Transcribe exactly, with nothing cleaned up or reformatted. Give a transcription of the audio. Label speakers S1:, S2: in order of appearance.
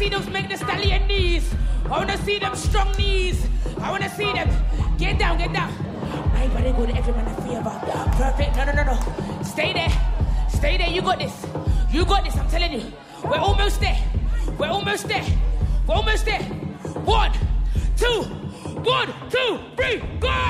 S1: see those make the stallion knees. I wanna see them strong knees. I wanna see them. Get down, get down. My body good, every man a favor. Perfect, no, no, no, no. Stay there. Stay there, you got this. You got this, I'm telling you. We're almost there. We're almost there. We're almost there. One, two, one, two, three, go!